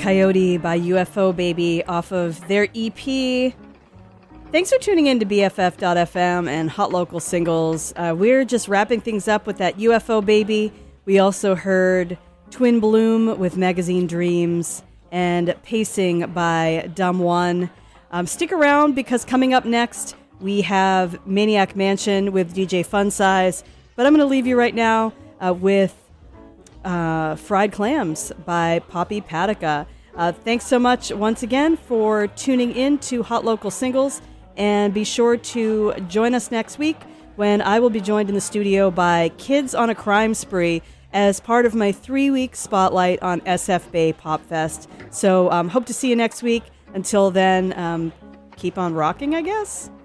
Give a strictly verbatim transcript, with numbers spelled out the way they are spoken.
Coyote by U F O Baby off of their E P. Thanks for tuning in to B F F dot F M and Hot Local Singles. Uh, we're just wrapping things up with that U F O Baby. We also heard Twin Bloom with Magazine Dreams and Pacing by Dumb One. Um, stick around because coming up next we have Maniac Mansion with D J Fun Size. But I'm going to leave you right now uh, with uh, Fried Clams by Poppy Patica. Uh, thanks so much once again for tuning in to Hot Local Singles. And be sure to join us next week when I will be joined in the studio by Kids on a Crime Spree as part of my three-week spotlight on S F Bay Pop Fest. So um, hope to see you next week. Until then, um, keep on rocking, I guess.